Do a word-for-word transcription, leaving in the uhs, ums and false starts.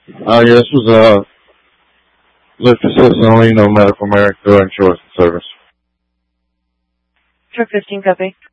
Uh, yeah, this was a lift assist only, no medical, medical insurance service. Truck fifteen, copy.